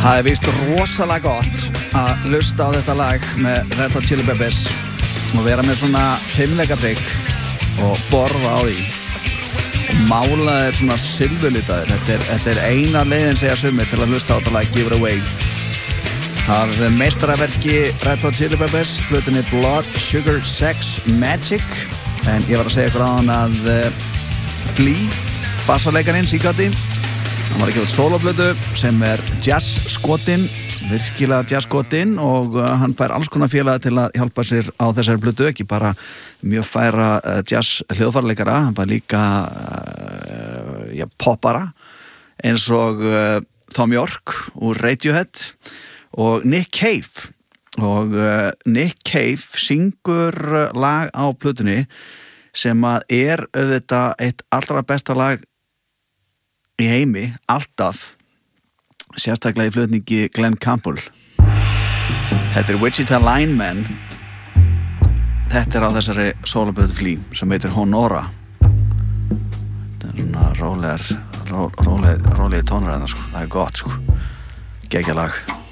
Það víst rosalega gott að hlusta á þetta lag með Red Hot Chili Peppers og vera með svona fimmleikabrygg og borða á því og mála þeir svona silfurlitaður. Þetta er eina leiðin segja sumir til að hlusta á þetta lag Give It Away. Það er meistaraverki Red Hot Chili Peppers, plötunni Blood, Sugar, Sex, Magic. En ég var að segja ykkur á hann að Flea, bassarleikarinn Sigati, hann var að gefa út soloplötu sem er jazz-skotinn, virkilega jazz-skotinn og hann fær alls konar félaga til að hjálpa sér á þessari plötu, ekki bara mjög færa jazz-hljóðfæraleikara, hann fær líka poppara eins og Thom Yorke úr Radiohead og Nick Cave. Og Nick Cave syngur lag á plötunni sem að er auðvitað eitt allra besta lag í heimi, alltaf, sérstaklega í flutningi Glenn Campbell. Þetta er Wichita Lineman. Þetta er á þessari soloplötu Flea sem heitir Honora. Þetta er svona rólegir tónar hérna, sko. Það er gott, sko. Geggja lag.